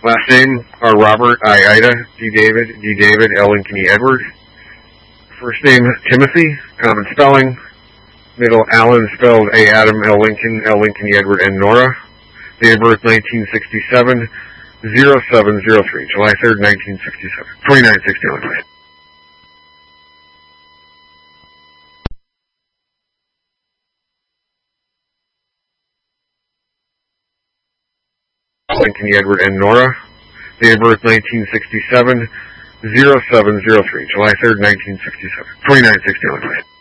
Last name R. Robert, I. Ida, D. David, L. Lincoln, E. Edward. First name Timothy, common spelling. Middle Allen, spelled A. Adam, L. Lincoln, E. Edward, N. Nora. Date of birth 1967, 0703, July 3rd, 1967. 2961, please. Lincoln, E. Edward, and Nora. Date of birth 1967, 0703, July 3rd, 1967. 2961, please.